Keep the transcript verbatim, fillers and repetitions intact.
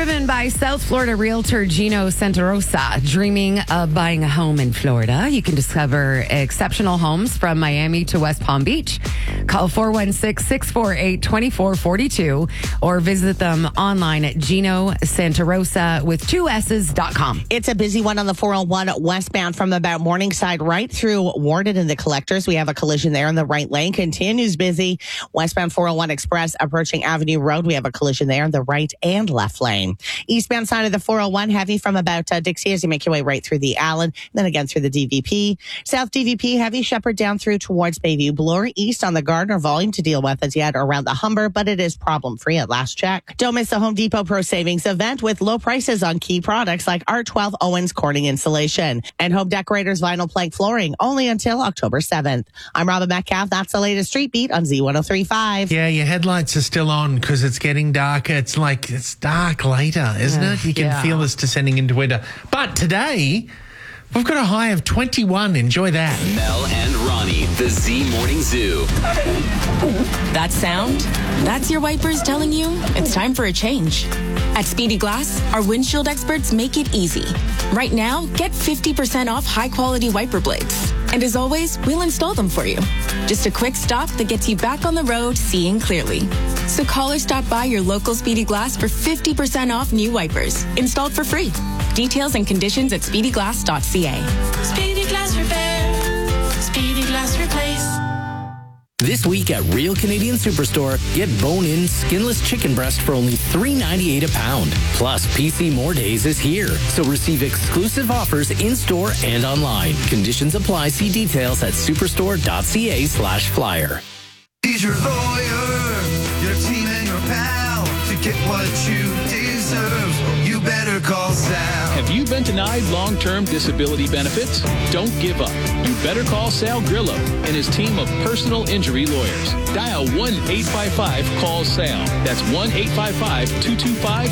driven by South Florida realtor Gino Santarosa. Dreaming of buying a home in Florida? You can discover exceptional homes from Miami to West Palm Beach. Call four one six, six four eight, two four four two or visit them online at Gino Santarosa with two S's dot com. It's a busy one on the four oh one westbound from about Morningside right through Warden and the Collectors. We have a collision there in the right lane. Continues busy. Westbound four oh one Express approaching Avenue Road. We have a collision there in the right and left lane. Eastbound side of the four oh one heavy from about uh, Dixie as you make your way right through the Allen, then again through the D V P. South D V P heavy Shepherd down through towards Bayview. Bloor east on the Gardner volume to deal with as yet around the Humber, but it is problem free at last check. Don't miss the Home Depot Pro Savings event with low prices on key products like R twelve Owens Corning Insulation and Home Decorators Vinyl Plank Flooring only until October seventh. I'm Robin Metcalf. That's the latest Street Beat on Z one oh three point five. Yeah, your headlights are still on because it's getting darker. It's like it's dark later, isn't Yeah, it? You can yeah. feel us descending into winter. But today, we've got a high of twenty-one. Enjoy that. Mel and Ronnie, the Z Morning Zoo. That sound? That's your wipers telling you it's time for a change. At Speedy Glass, our windshield experts make it easy. Right now, get fifty percent off high-quality wiper blades. And as always, we'll install them for you. Just a quick stop that gets you back on the road seeing clearly. So call or stop by your local Speedy Glass for fifty percent off new wipers, installed for free. Details and conditions at speedy glass dot c a. Speedy Glass Repair. Speedy Glass Replace. This week at Real Canadian Superstore, get bone-in, skinless chicken breast for only three dollars and ninety-eight cents a pound. Plus, P C More Days is here, so receive exclusive offers in-store and online. Conditions apply. See details at superstore dot c a slash flyer. He's your lawyer, your team and your pal. To get what you deserve, you better call Sal. Have you been denied long-term disability benefits? Don't give up. You better call Sal Grillo and his team of personal injury lawyers. Dial one eight five five call Sal. That's one eight five five, two two five,